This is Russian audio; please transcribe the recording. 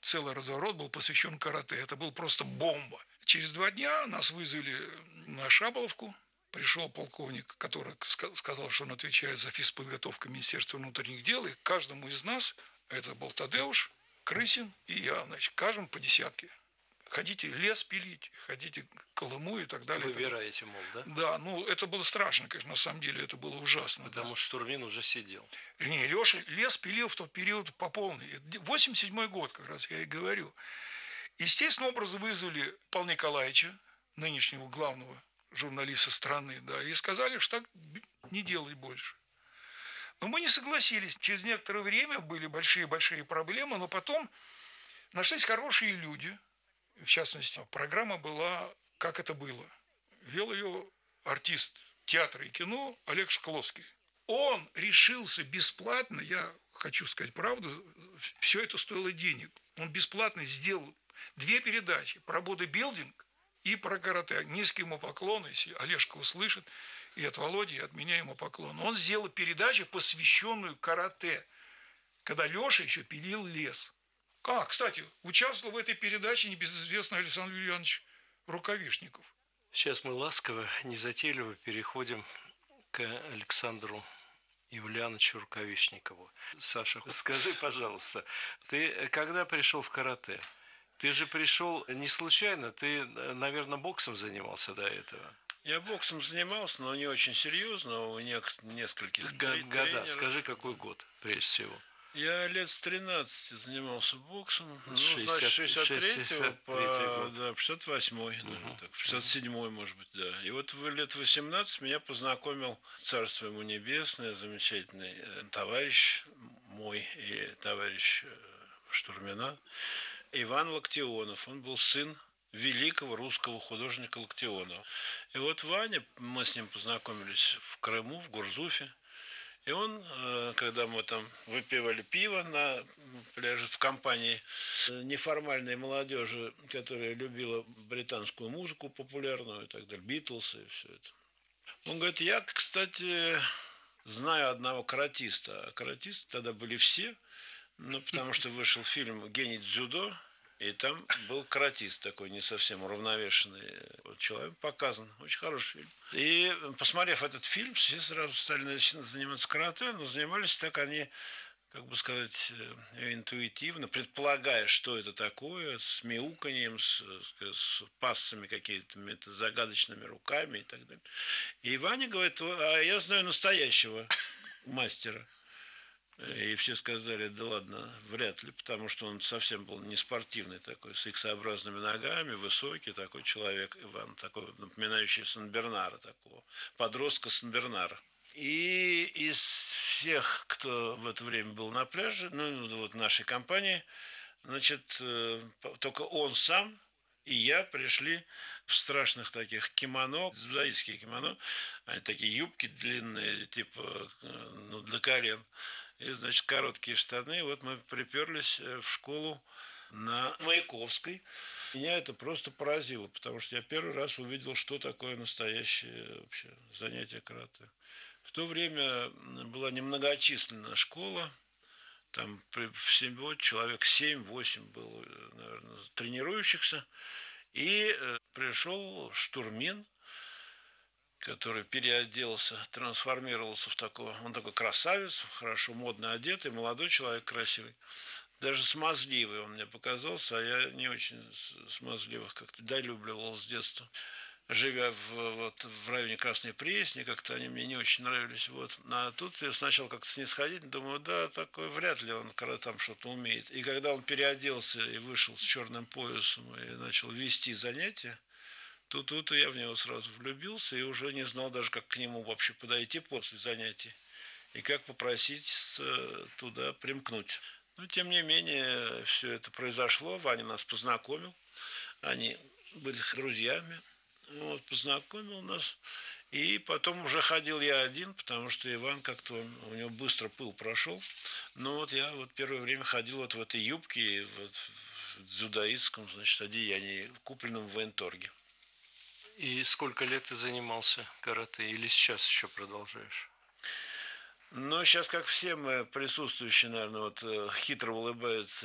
целый разворот был посвящен карате. Это был просто бомба. Через 2 дня нас вызвали на Шаболовку. Пришел полковник, который сказал, что он отвечает за физподготовку Министерства внутренних дел. И каждому из нас, это был Тадеуш, Крысин и я, значит, каждому по десятке. Хотите лес пилить, хотите Колыму и так далее. Выбираете, мол, да? Да, ну это было страшно, конечно, на самом деле это было ужасно. Потому что Штурмин уже сидел. Не, Леша лес пилил в тот период по полной. 87-й год, как раз я и говорю. Естественным образом вызвали Павла Николаевича, нынешнего главного журналиста страны, да, и сказали, что так не делать больше. Но мы не согласились. Через некоторое время были большие-большие проблемы, но потом нашлись хорошие люди. В частности, программа была «Как это было». Вел ее артист театра и кино Олег Шкловский. Он решился бесплатно, я хочу сказать правду, все это стоило денег. Он бесплатно сделал 2 передачи про бодибилдинг и про карате. Низкий ему поклон, если Олежка услышит, и от Володи, и от меня ему поклон. Он сделал передачу, посвященную карате, когда Леша еще пилил лес. Кстати, участвовал в этой передаче небезызвестный Александр Юльянович Рукавишников. Сейчас мы ласково, незатейливо переходим к Александру Юльяновичу Рукавишникову. Саша, скажи, пожалуйста, ты когда пришел в карате? Ты же пришел не случайно, ты, наверное, боксом занимался до этого. Я боксом занимался, но не очень серьезно, у нескольких года. Тренеров. Скажи, какой год, прежде всего? Я лет с 13 занимался боксом, значит, 63 по 68-й, наверное, 67-й, может быть, да. И вот в лет 18 меня познакомил, царство ему небесное, замечательный товарищ мой и товарищ Штурмина, Иван Локтионов. Он был сын великого русского художника Локтионова. И вот Ваня, мы с ним познакомились в Крыму, в Гурзуфе. И он, когда мы там выпивали пиво на пляже в компании неформальной молодежи, которая любила британскую музыку популярную и так далее, Битлз и все это. Он говорит, я, кстати, знаю одного каратиста. А каратисты тогда были все, потому что вышел фильм «Гений дзюдо», и там был каратист такой, не совсем уравновешенный человек, показан. Очень хороший фильм. И, посмотрев этот фильм, все сразу стали заниматься карате, но занимались так они, как бы сказать, интуитивно, предполагая, что это такое, с мяуканьем, с пассами какими-то загадочными руками и так далее. И Ваня говорит, а я знаю настоящего мастера. И все сказали, да ладно, вряд ли, потому что он совсем был не спортивный такой, с иксообразными ногами, высокий такой человек, Иван, такой, напоминающий Сан-Бернара такого, подростка Сан-Бернара. И из всех, кто в это время был на пляже, вот нашей компании, значит, только он сам и я пришли в страшных таких кимоно, дзюдоистские кимоно, они такие юбки длинные, типа, до колен. И, значит, короткие штаны. Вот мы приперлись в школу на Маяковской. Меня это просто поразило, потому что я первый раз увидел, что такое настоящее вообще занятие карате. В то время была немногочисленная школа. Там всего человек 7-8 было, наверное, тренирующихся. И пришел Штурмин, который переоделся, трансформировался в такого, он такой красавец, хорошо модно одетый, молодой человек красивый, даже смазливый он мне показался, а я не очень смазливых как-то долюбливал с детства. Живя в районе Красной Пресни, как-то они мне не очень нравились. Вот. А тут я сначала как-то снисходительно думаю, да, такой вряд ли он когда там что-то умеет. И когда он переоделся и вышел с черным поясом и начал вести занятия, тут я в него сразу влюбился и уже не знал даже, как к нему вообще подойти после занятий и как попросить туда примкнуть. Но, тем не менее, все это произошло. Ваня нас познакомил. Они были друзьями. Вот, познакомил нас. И потом уже ходил я один, потому что Иван как-то, у него быстро пыл прошел. Но вот я первое время ходил в этой юбке, в дзюдоистском, значит, одеянии, купленном в военторге. И сколько лет ты занимался карате? Или сейчас еще продолжаешь? Ну, сейчас, как все мы присутствующие, наверное, хитро улыбаются